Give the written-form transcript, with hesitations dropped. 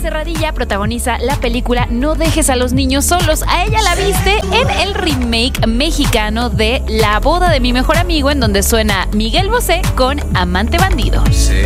Serradilla protagoniza la película No dejes a los niños solos. A ella la viste en el remake mexicano de La boda de mi mejor amigo, en donde suena Miguel Bosé con Amante bandido. Sí.